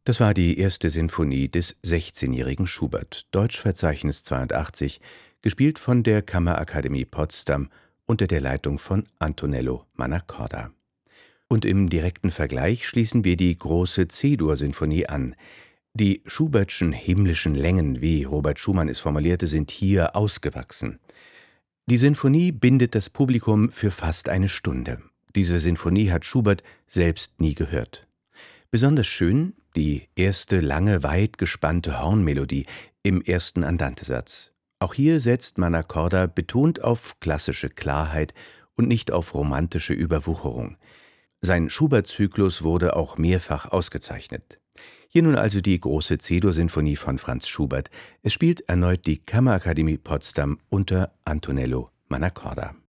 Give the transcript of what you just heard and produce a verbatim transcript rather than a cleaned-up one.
Das war die erste Sinfonie des sechzehnjährigen Schubert, Deutschverzeichnis zweiundachtzig, gespielt von der Kammerakademie Potsdam unter der Leitung von Antonello Mannacorda. Und im direkten Vergleich schließen wir die große C-Dur-Sinfonie an. Die Schubertschen himmlischen Längen, wie Robert Schumann es formulierte, sind hier ausgewachsen. Die Sinfonie bindet das Publikum für fast eine Stunde. Diese Sinfonie hat Schubert selbst nie gehört. Besonders schön die erste lange, weit gespannte Hornmelodie im ersten Andantesatz. Auch hier setzt Mannacorda betont auf klassische Klarheit und nicht auf romantische Überwucherung. Sein Schubert-Zyklus wurde auch mehrfach ausgezeichnet. Hier nun also die große C-Dur-Sinfonie von Franz Schubert. Es spielt erneut die Kammerakademie Potsdam unter Antonello Mannacorda.